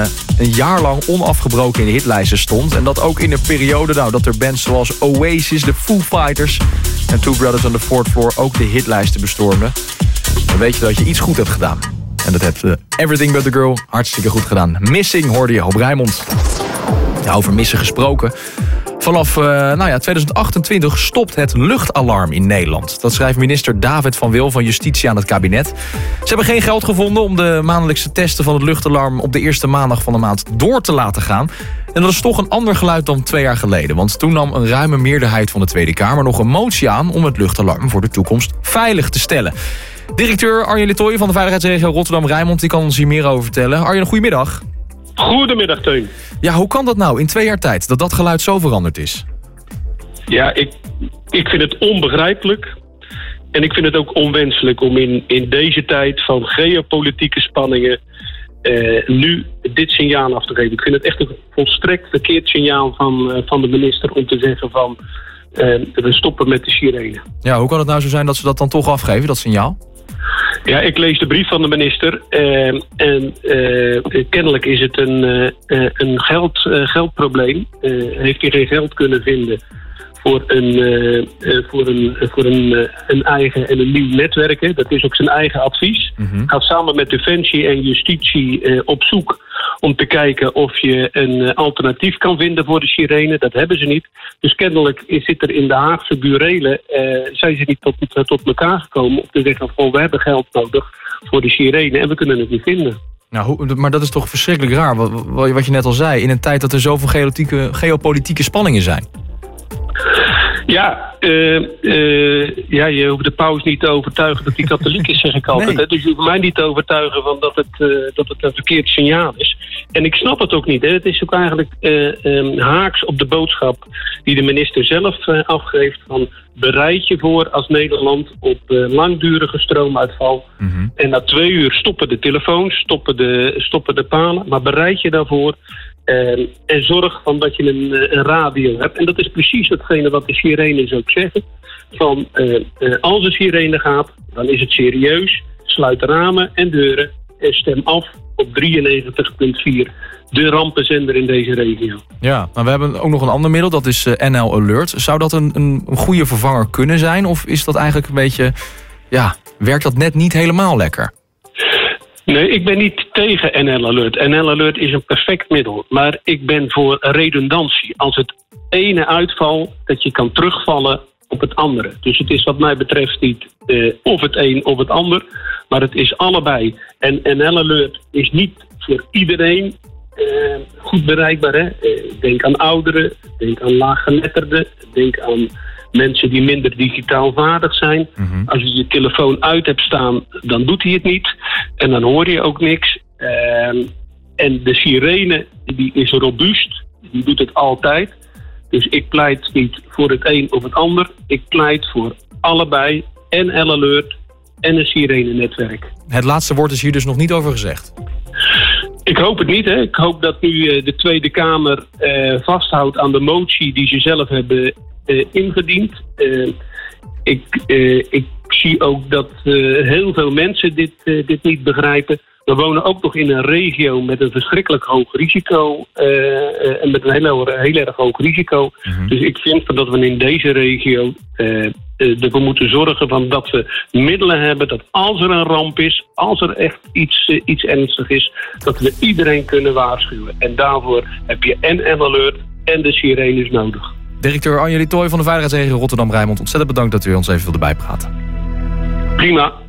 een jaar lang onafgebroken in de hitlijsten stond. En dat ook in een periode dat er bands zoals Oasis, de Foo Fighters en Two Brothers on the Fourth Floor ook de hitlijsten bestormden. Dan weet je dat je iets goed hebt gedaan. En dat heeft Everything But The Girl hartstikke goed gedaan. Missing hoorde je op Rijnmond. Ja, over missen gesproken. Vanaf 2028 stopt het luchtalarm in Nederland. Dat schrijft minister David van Wil van Justitie aan het kabinet. Ze hebben geen geld gevonden om de maandelijkse testen van het luchtalarm op de eerste maandag van de maand door te laten gaan. En dat is toch een ander geluid dan 2 jaar geleden. Want toen nam een ruime meerderheid van de Tweede Kamer nog een motie aan om het luchtalarm voor de toekomst veilig te stellen. Directeur Arjen Littoyen van de Veiligheidsregio Rotterdam-Rijnmond, die kan ons hier meer over vertellen. Arjen, goedemiddag. Goedemiddag, Teun. Ja, hoe kan dat nou in 2 jaar tijd, dat geluid zo veranderd is? Ja, ik vind het onbegrijpelijk. En ik vind het ook onwenselijk om in deze tijd van geopolitieke spanningen nu dit signaal af te geven. Ik vind het echt een volstrekt verkeerd signaal van de minister om te zeggen van we stoppen met de sirene. Ja, hoe kan het nou zo zijn dat ze dat dan toch afgeven, dat signaal? Ja, ik lees de brief van de minister en kennelijk is het een geldprobleem. Heeft hij geen geld kunnen vinden voor een eigen en een nieuw netwerk. Hè. Dat is ook zijn eigen advies. Gaat samen met Defensie en Justitie op zoek om te kijken of je een alternatief kan vinden voor de sirene. Dat hebben ze niet. Dus kennelijk zit er in de Haagse burelen, zijn ze niet tot elkaar gekomen om te zeggen van we hebben geld nodig voor de sirene en we kunnen het niet vinden. Nou, maar dat is toch verschrikkelijk raar, wat je net al zei, in een tijd dat er zoveel geopolitieke spanningen zijn. Ja, je hoeft de paus niet te overtuigen dat hij katholiek is, zeg ik altijd. Nee. Hè? Dus je hoeft mij niet te overtuigen van dat het een verkeerd signaal is. En ik snap het ook niet. Hè? Het is ook eigenlijk haaks op de boodschap die de minister zelf afgeeft van bereid je voor als Nederland op langdurige stroomuitval. En na 2 uur stoppen de telefoons, stoppen de palen, maar bereid je daarvoor. En zorg van dat je een radio hebt. En dat is precies hetgene wat de sirenes ook zeggen. Van als een sirene gaat, dan is het serieus. Sluit de ramen en deuren en stem af op 93.4. De rampenzender in deze regio. Ja, maar we hebben ook nog een ander middel, dat is NL Alert. Zou dat een goede vervanger kunnen zijn? Of is dat eigenlijk een beetje, werkt dat net niet helemaal lekker? Nee, ik ben niet tegen NL Alert. NL Alert is een perfect middel. Maar ik ben voor redundantie. Als het ene uitvalt, dat je kan terugvallen op het andere. Dus het is wat mij betreft niet of het een of het ander. Maar het is allebei. En NL Alert is niet voor iedereen goed bereikbaar. Hè? Denk aan ouderen, denk aan laaggeletterden, denk aan mensen die minder digitaal vaardig zijn. Als je je telefoon uit hebt staan, dan doet hij het niet. En dan hoor je ook niks. En de sirene, die is robuust. Die doet het altijd. Dus ik pleit niet voor het een of het ander. Ik pleit voor allebei. En NL Alert en een sirene-netwerk. Het laatste woord is hier dus nog niet over gezegd. Ik hoop het niet. Hè. Ik hoop dat nu de Tweede Kamer vasthoudt aan de motie die ze zelf hebben ingediend. Ik zie ook dat heel veel mensen dit niet begrijpen. We wonen ook nog in een regio met een verschrikkelijk hoog risico. En met een heel erg hoog risico. Dus ik vind dat we in deze regio ervoor moeten zorgen van dat we middelen hebben. Dat als er een ramp is, als er echt iets ernstig is, dat we iedereen kunnen waarschuwen. En daarvoor heb je en NL Alert en de sirenes nodig. Directeur Arjen Littoyen van de Veiligheidsregio Rotterdam-Rijnmond, ontzettend bedankt dat u ons even wilde bijpraten. Prima.